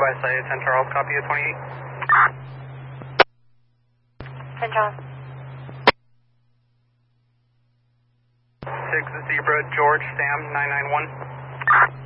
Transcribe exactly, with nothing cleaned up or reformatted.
by site, ten Charles, copy of twenty-eight. ten Charles. six Zebra, George, Sam, nine nine one.